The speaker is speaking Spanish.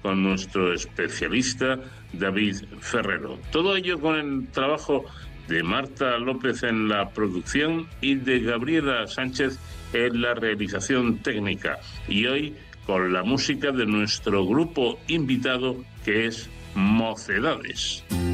con nuestro especialista David Ferrero. Todo ello con el trabajo de Marta López en la producción y de Gabriela Sánchez en la realización técnica. Y hoy con la música de nuestro grupo invitado, que es Mocedades.